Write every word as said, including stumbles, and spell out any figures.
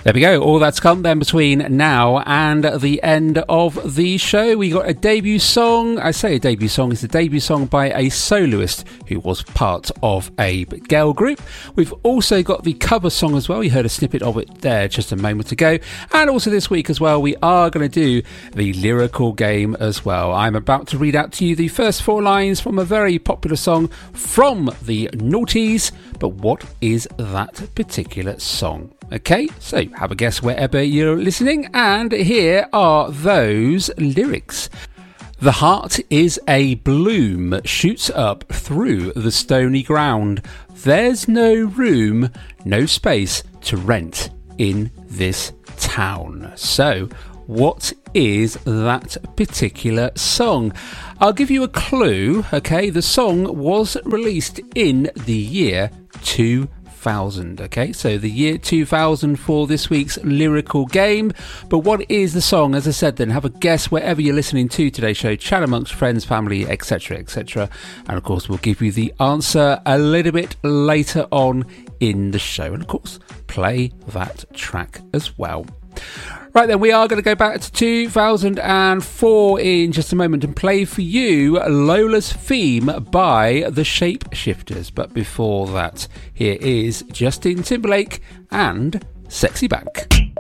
There we go. All that's come then between now and the end of the show. We got a debut song. I say a debut song. It's a debut song by a soloist who was part of a girl group. We've also got the cover song as well. You heard a snippet of it there just a moment ago. And also this week as well, we are going to do the lyrical game as well. I'm about to read out to you the first four lines from a very popular song from the Naughties. But what is that particular song? Okay, so have a guess wherever you're listening, and here are those lyrics. The heart is a bloom, shoots up through the stony ground. There's no room, no space to rent in this town. So, what is that particular song? I'll give you a clue, okay? The song was released in the year two thousand, okay? So the year two thousand for this week's lyrical game. But what is the song? As I said, then have a guess wherever you're listening to today's show. Chat amongst friends, family, et cetera, et cetera. And of course, we'll give you the answer a little bit later on in the show. And of course, play that track as well. Right then, we are going to go back to two thousand four in just a moment and play for you Lola's Theme by the Shapeshifters. But before that, here is Justin Timberlake and Sexy Back.